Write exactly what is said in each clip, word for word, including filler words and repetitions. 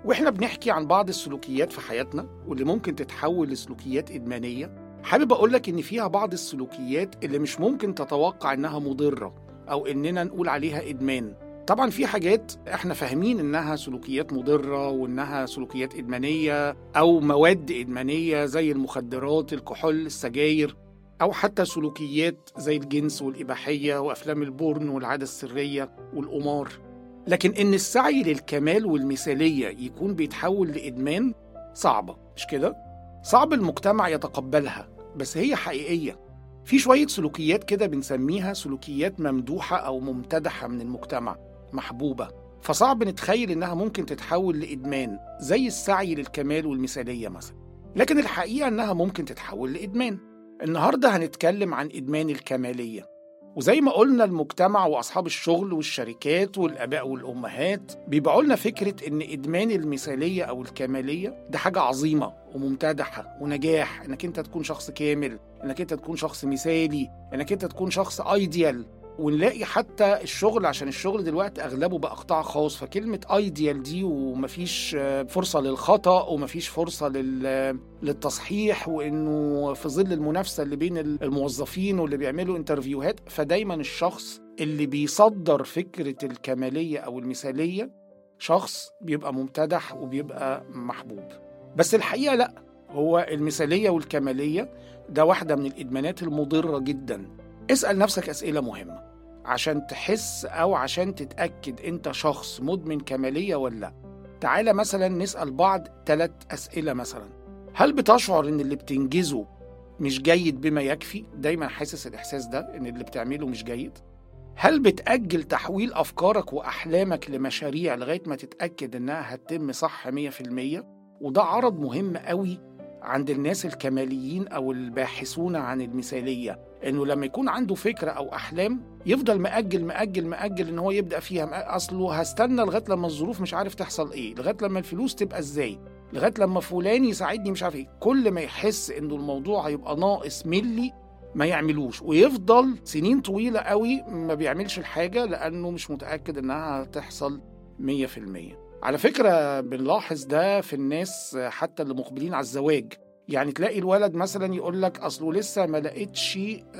واحنا بنحكي عن بعض السلوكيات في حياتنا واللي ممكن تتحول لسلوكيات إدمانية، حابب أقولك إن فيها بعض السلوكيات اللي مش ممكن تتوقع إنها مضرة أو إننا نقول عليها إدمان. طبعا في حاجات احنا فاهمين إنها سلوكيات مضرة وإنها سلوكيات إدمانية أو مواد إدمانية زي المخدرات، الكحول، السجاير، أو حتى سلوكيات زي الجنس والإباحية وأفلام البورن والعادة السرية والقمار. لكن إن السعي للكمال والمثالية يكون بيتحول لإدمان صعبة، مش كده؟ صعب المجتمع يتقبلها، بس هي حقيقية. في شوية سلوكيات كده بنسميها سلوكيات ممدوحة أو ممتدحة من المجتمع، محبوبة، فصعب نتخيل إنها ممكن تتحول لإدمان زي السعي للكمال والمثالية مثلا. لكن الحقيقة إنها ممكن تتحول لإدمان. النهاردة هنتكلم عن إدمان الكمالية. وزي ما قلنا المجتمع وأصحاب الشغل والشركات والآباء والأمهات بيبيعوا لنا فكرة إن إدمان المثالية أو الكمالية ده حاجة عظيمة وممتدحة ونجاح، إنك أنت تكون شخص كامل، إنك أنت تكون شخص مثالي، إنك أنت تكون شخص أيديال. ونلاقي حتى الشغل، عشان الشغل دلوقتي أغلبه بقى قطاع خاص، فكلمة أيديال دي ومفيش فرصة للخطأ ومفيش فرصة للتصحيح، وإنه في ظل المنافسة اللي بين الموظفين واللي بيعملوا انترفيوهات، فدايما الشخص اللي بيصدر فكرة الكمالية أو المثالية شخص بيبقى ممتدح وبيبقى محبوب. بس الحقيقة لأ، هو المثالية والكمالية ده واحدة من الإدمانات المضرة جدا. اسأل نفسك أسئلة مهمة عشان تحس أو عشان تتأكد أنت شخص مدمن كمالية ولا لا. تعالى مثلا نسأل بعض ثلاث أسئلة. مثلا، هل بتشعر أن اللي بتنجزه مش جيد بما يكفي؟ دايما حاسس الإحساس ده أن اللي بتعمله مش جيد؟ هل بتأجل تحويل أفكارك وأحلامك لمشاريع لغاية ما تتأكد أنها هتتم صح مية في المية؟ وده عرض مهم قوي عند الناس الكماليين أو الباحثون عن المثالية، إنه لما يكون عنده فكرة أو أحلام يفضل مأجل مأجل مأجل إن هو يبدأ فيها. أصله هستنى لغاية لما الظروف مش عارف تحصل إيه، لغاية لما الفلوس تبقى إزاي، لغاية لما فلان يساعدني مش عارف إيه. كل ما يحس إنه الموضوع هيبقى ناقص ملي ما يعملوش، ويفضل سنين طويلة قوي ما بيعملش الحاجة لأنه مش متأكد إنها هتحصل مية في المية. على فكرة بنلاحظ ده في الناس حتى اللي مقبلين على الزواج. يعني تلاقي الولد مثلا يقول لك أصله لسه ما لقيتش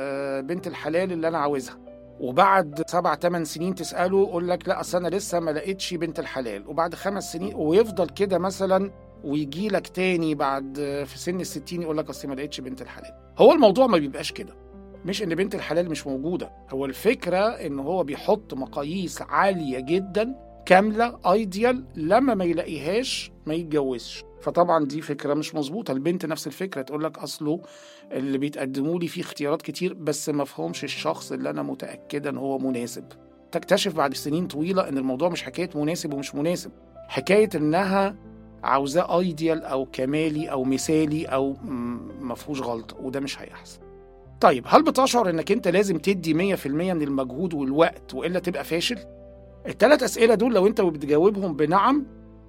بنت الحلال اللي أنا عاوزها، وبعد سبع تمن سنين تسأله يقول لك لا أصل أنا لسه ما لقيتش بنت الحلال، وبعد خمس سنين ويفضل كده مثلا، ويجي لك تاني بعد في سن الستين يقول لك أصل ما لقيتش بنت الحلال. هو الموضوع ما بيبقاش كده، مش إن بنت الحلال مش موجودة، هو الفكرة إن هو بيحط مقاييس عالية جدا كاملة ايديال، لما ما يلاقيهاش ما يتجوزش. فطبعا دي فكرة مش مظبوطة. البنت نفس الفكرة، تقول لك أصله اللي بيتقدموا لي فيه اختيارات كتير بس ما فهمش الشخص اللي أنا متأكدة إن هو مناسب. تكتشف بعد سنين طويلة إن الموضوع مش حكاية مناسب ومش مناسب، حكاية إنها عاوزاه ايديال أو كمالي أو مثالي أو مفهوش غلط، وده مش هيحصل. طيب، هل بتشعر إنك أنت لازم تدي مية في المية من المجهود والوقت وإلا تبقى فاشل؟ الثلاث أسئلة دول لو أنت بتجاوبهم بنعم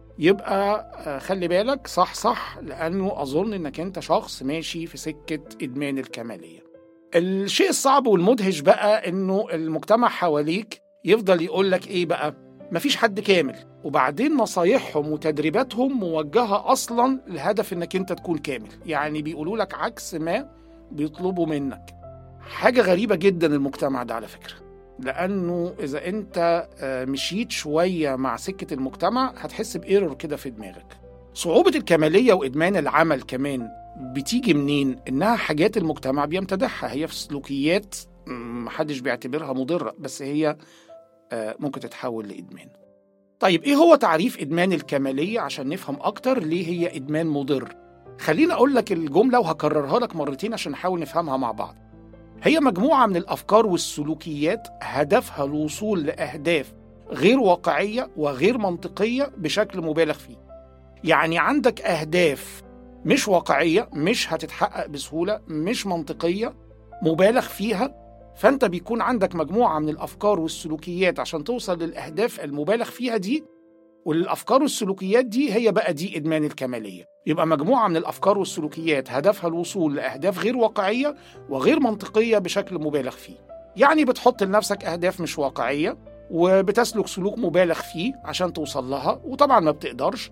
يبقى خلي بالك صح صح، لأنه أظن أنك أنت شخص ماشي في سكة إدمان الكمالية. الشيء الصعب والمدهش بقى أنه المجتمع حواليك يفضل يقول لك إيه بقى؟ مفيش حد كامل، وبعدين نصايحهم وتدريباتهم موجهة أصلا لهدف أنك أنت تكون كامل. يعني بيقولوا لك عكس ما بيطلبوا منك. حاجة غريبة جدا المجتمع ده على فكرة، لأنه إذا أنت مشيت شوية مع سكة المجتمع هتحس بإيرور كده في دماغك. صعوبة الكمالية وإدمان العمل كمان بتيجي منين؟ إنها حاجات المجتمع بيمتدحها، هي في سلوكيات محدش بيعتبرها مضرة، بس هي ممكن تتحول لإدمان. طيب، إيه هو تعريف إدمان الكمالية عشان نفهم أكتر ليه هي إدمان مضر؟ خلينا أقول لك الجملة وهكررها لك مرتين عشان نحاول نفهمها مع بعض. هي مجموعة من الأفكار والسلوكيات هدفها الوصول لأهداف غير واقعية وغير منطقية بشكل مبالغ فيه. يعني عندك أهداف مش واقعية، مش هتتحقق بسهولة، مش منطقية، مبالغ فيها، فأنت بيكون عندك مجموعة من الأفكار والسلوكيات عشان توصل للأهداف المبالغ فيها دي، والأفكار والسلوكيات دي هي بقى دي إدمان الكمالية. يبقى مجموعة من الأفكار والسلوكيات هدفها الوصول لأهداف غير واقعية وغير منطقية بشكل مبالغ فيه. يعني بتحط لنفسك أهداف مش واقعية وبتسلك سلوك مبالغ فيه عشان توصل لها، وطبعا ما بتقدرش،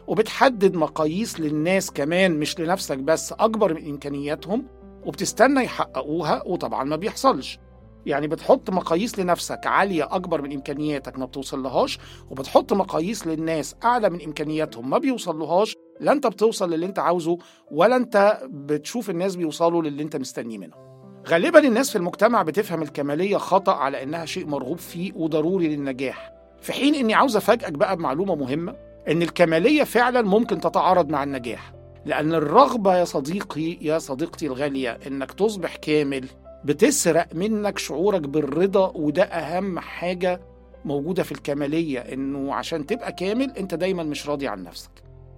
وبتحدد مقاييس للناس كمان مش لنفسك بس أكبر من إمكانياتهم، وبتستنى يحققوها وطبعا ما بيحصلش. يعني بتحط مقاييس لنفسك عالية أكبر من إمكانياتك ما بتوصلهاش، وبتحط مقاييس للناس أعلى من إمكانياتهم ما بيوصلهاش. لا أنت بتوصل للي أنت عاوزه ولا أنت بتشوف الناس بيوصلوا للي أنت مستنيه منهم. غالبا الناس في المجتمع بتفهم الكمالية خطأ على إنها شيء مرغوب فيه وضروري للنجاح، في حين إني عاوز أفاجئك بقى بمعلومة مهمة، إن الكمالية فعلا ممكن تتعارض مع النجاح. لأن الرغبة يا صديقي يا صديقتي الغالية إنك تصبح كامل بتسرق منك شعورك بالرضا، وده أهم حاجة موجودة في الكمالية، إنه عشان تبقى كامل أنت دايما مش راضي عن نفسك.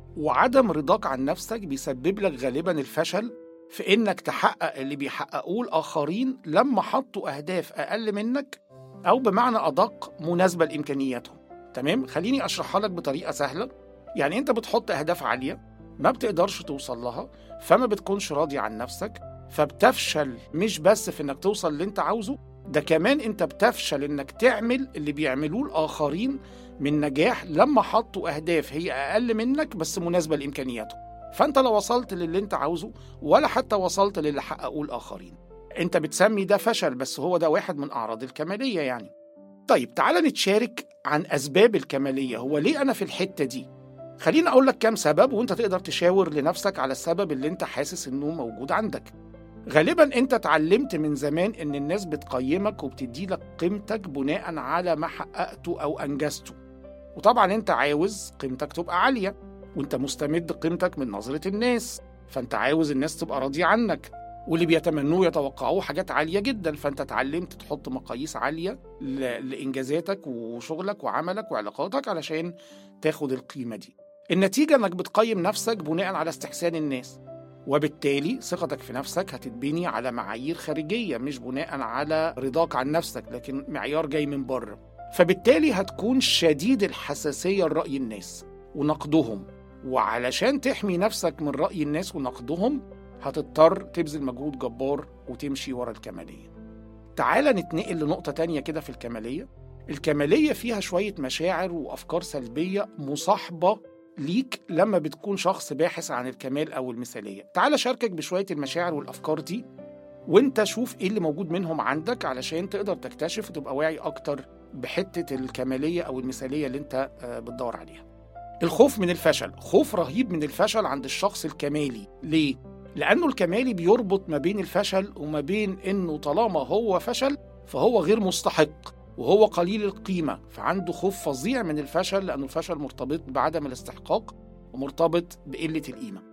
وعدم رضاك عن نفسك بيسبب لك غالبا الفشل في إنك تحقق اللي بيحققوه الآخرين لما حطوا أهداف أقل منك، أو بمعنى أدق مناسبة لإمكانياتهم. تمام؟ خليني أشرحها لك بطريقة سهلة. يعني أنت بتحط أهداف عالية ما بتقدرش توصل لها، فما بتكونش راضي عن نفسك، فبتفشل مش بس في إنك توصل اللي أنت عاوزه، ده كمان أنت بتفشل إنك تعمل اللي بيعملوه الآخرين من نجاح لما حطوا أهداف هي أقل منك بس مناسبة لإمكانياتهم. فأنت لا وصلت للي أنت عاوزه ولا حتى وصلت للي حققوه الآخرين. أنت بتسمي ده فشل، بس هو ده واحد من أعراض الكمالية يعني. طيب تعال نتشارك عن أسباب الكمالية. هو ليه أنا في الحتة دي؟ خليني أقول لك كام سبب وأنت تقدر تشاور لنفسك على السبب اللي أنت حاسس إنه موجود عندك. غالبا أنت اتعلمت من زمان إن الناس بتقيمك وبتدي لك قيمتك بناء على ما حققته أو أنجزته، وطبعا أنت عاوز قيمتك تبقى عالية، وأنت مستمد قيمتك من نظرة الناس، فأنت عاوز الناس تبقى راضية عنك، واللي بيتمنوه يتوقعوه حاجات عالية جدا. فأنت اتعلمت تحط مقاييس عالية لإنجازاتك وشغلك وعملك وعلاقاتك علشان تاخد القيمة دي. النتيجة إنك بتقيم نفسك بناء على استحسان الناس، وبالتالي ثقتك في نفسك هتتبني على معايير خارجية مش بناء على رضاك عن نفسك، لكن معيار جاي من بره. فبالتالي هتكون شديد الحساسية لرأي الناس ونقدهم، وعلشان تحمي نفسك من رأي الناس ونقدهم هتضطر تبذل مجهود جبار وتمشي ورا الكمالية. تعال نتنقل لنقطة تانية كده في الكمالية. الكمالية فيها شوية مشاعر وأفكار سلبية مصاحبة ليك لما بتكون شخص باحث عن الكمال أو المثالية. تعال شاركك بشوية المشاعر والأفكار دي وانت شوف ايه اللي موجود منهم عندك علشان تقدر تكتشف وتبقى واعي أكتر بحتة الكمالية أو المثالية اللي انت بتدور عليها. الخوف من الفشل، خوف رهيب من الفشل عند الشخص الكمالي. ليه؟ لأنه الكمالي بيربط ما بين الفشل وما بين إنه طالما هو فشل فهو غير مستحق وهو قليل القيمة، فعنده خوف فظيع من الفشل، لأنه الفشل مرتبط بعدم الاستحقاق ومرتبط بقلة القيمة.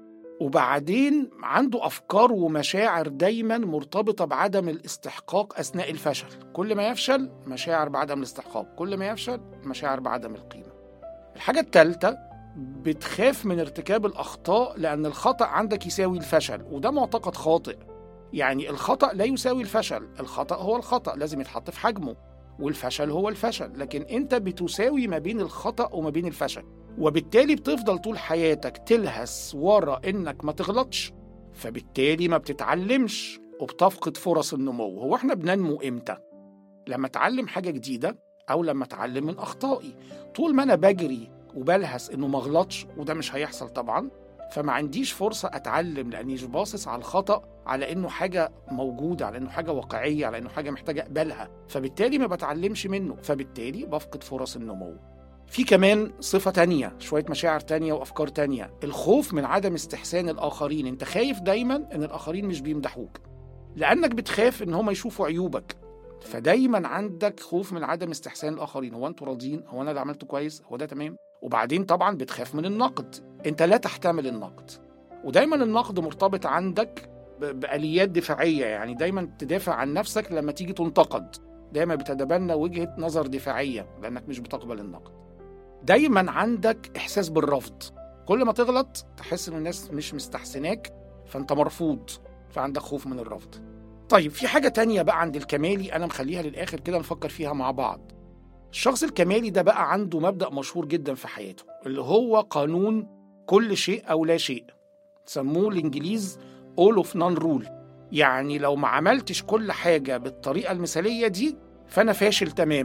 وبعدين عنده أفكار ومشاعر دايما مرتبطة بعدم الاستحقاق أثناء الفشل. كل ما يفشل مشاعر بعدم الاستحقاق، كل ما يفشل مشاعر بعدم القيمة. الحاجة الثالثة، بتخاف من ارتكاب الأخطاء لأن الخطأ عندك يساوي الفشل، وده معتقد خاطئ. يعني الخطأ لا يساوي الفشل، الخطأ هو الخطأ لازم يتحط في حجمه، والفشل هو الفشل، لكن أنت بتساوي ما بين الخطأ وما بين الفشل، وبالتالي بتفضل طول حياتك تلهس ورا إنك ما تغلطش، فبالتالي ما بتتعلمش وبتفقد فرص النمو. هو احنا بننمو إمتى؟ لما اتعلم حاجة جديدة أو لما اتعلم من أخطائي. طول ما أنا بجري وبلهس إنه ما غلطش، وده مش هيحصل طبعا، فما عنديش فرصة أتعلم، لأني مش باصص على الخطأ على إنه حاجة موجودة، على إنه حاجة واقعية، على إنه حاجة محتاجة أقبلها، فبالتالي ما بتعلمش منه، فبالتالي بفقد فرص النمو. في كمان صفة تانية، شوية مشاعر تانية وأفكار تانية، الخوف من عدم استحسان الآخرين. أنت خايف دايما إن الآخرين مش بيمدحوك، لأنك بتخاف إن هم يشوفوا عيوبك، فدايما عندك خوف من عدم استحسان الآخرين. هو أنتوا راضين؟ هو أنا اللي عملته كويس؟ هو ده تمام؟ وبعدين طبعا بتخاف من النقد، أنت لا تحتمل النقد، ودايما النقد مرتبط عندك بآليات دفاعية، يعني دايما تدافع عن نفسك لما تيجي تنتقد، دايما بتتبنى وجهة نظر دفاعية لأنك مش بتقبل النقد. دايما عندك إحساس بالرفض، كل ما تغلط تحس إن الناس مش مستحسناك فأنت مرفوض، فعندك خوف من الرفض. طيب في حاجة تانية بقى عند الكمالي أنا مخليها للآخر كده نفكر فيها مع بعض. الشخص الكمالي ده بقى عنده مبدأ مشهور جدا في حياته، اللي هو قانون كل شيء أو لا شيء، سموه الإنجليز all of none rule. يعني لو ما عملتش كل حاجة بالطريقة المثالية دي فأنا فاشل تماما،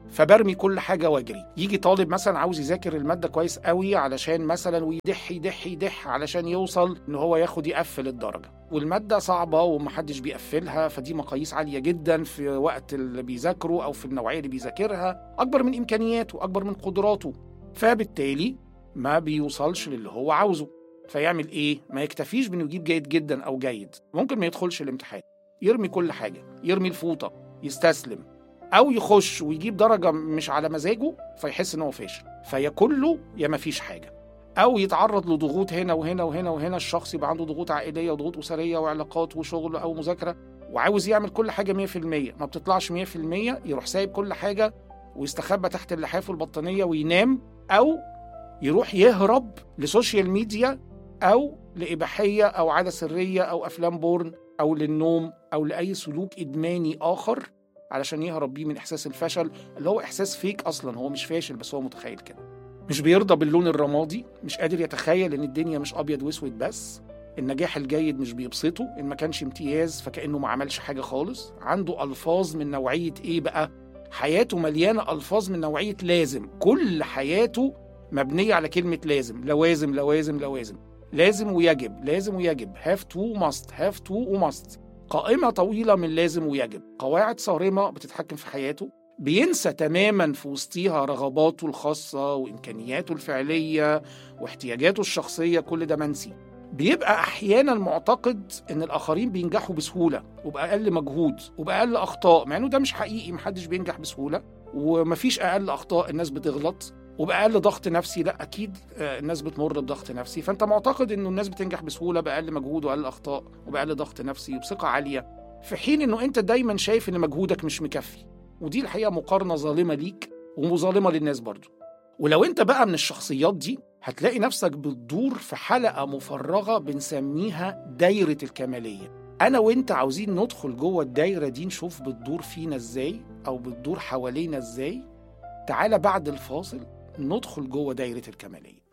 فبرمي كل حاجة واجري. يجي طالب مثلا عاوز يذاكر المادة كويس قوي علشان مثلا ويدح يدح يدح علشان يوصل ان هو ياخد يقفل الدرجة، والمادة صعبة ومحدش بيقفلها، فدي مقاييس عالية جدا في وقت اللي بيذاكره او في النوعية اللي بيذاكرها، اكبر من امكانياته اكبر من قدراته، فبالتالي ما بيوصلش للي هو عاوزه. فيعمل ايه؟ ما يكتفيش بانه يجيب جيد جدا او جيد، ممكن ما يدخلش الامتحان، يرمي كل حاجة، يرمي الفوطة، يستسلم، أو يخش ويجيب درجة مش على مزاجه فيحس إنه فاشل، فيا كله يا ما فيش حاجة. أو يتعرض لضغوط هنا وهنا وهنا وهنا، الشخص يبقى عنده ضغوط عائلية وضغوط أسرية وعلاقات وشغل أو مذاكرة، وعاوز يعمل كل حاجة مية في المية، ما بتطلعش مية في المية، يروح سايب كل حاجة ويستخبى تحت اللحاف والبطانية وينام، أو يروح يهرب لسوشيال ميديا أو لإباحية أو عادة سرية أو أفلام بورن أو للنوم أو لأي سلوك إدماني آخر علشان يهرب بيه من إحساس الفشل، اللي هو إحساس فيك أصلاً، هو مش فاشل بس هو متخيل كده. مش بيرضى باللون الرمادي، مش قادر يتخيل إن الدنيا مش أبيض وأسود بس، النجاح الجيد مش بيبسطه، إن ما كانش امتياز فكأنه ما عملش حاجة خالص. عنده ألفاظ من نوعية إيه بقى؟ حياته مليانة ألفاظ من نوعية لازم، كل حياته مبنية على كلمة لازم، لوازم لوازم لوازم، لازم ويجب، لازم ويجب، have to must، have to وmust، قائمة طويلة من لازم ويجب، قواعد صارمة بتتحكم في حياته، بينسى تماماً في وسطيها رغباته الخاصة وإمكانياته الفعلية واحتياجاته الشخصية، كل ده منسي. بيبقى أحياناً معتقد إن الآخرين بينجحوا بسهولة وبأقل مجهود وبأقل أخطاء، مع إنه ده مش حقيقي، محدش بينجح بسهولة ومفيش أقل أخطاء، الناس بتغلط، وبأقل ضغط نفسي، لا أكيد الناس بتمر بضغط نفسي، فأنت معتقد إنه الناس بتنجح بسهولة بأقل مجهود وأقل أخطاء وبأقل ضغط نفسي وبثقة عالية، في حين إنه أنت دايما شايف إن مجهودك مش مكفي. ودي الحقيقة مقارنة ظالمة ليك ومظالمة للناس برضو. ولو أنت بقى من الشخصيات دي هتلاقي نفسك بتدور في حلقة مفرغة بنسميها دايرة الكمالية. أنا وإنت عاوزين ندخل جوه الدايرة دي، نشوف بتدور فينا إزاي أو بتدور حوالينا إزاي. تعال بعد الفاصل ندخل جوه دايرة الكمالية.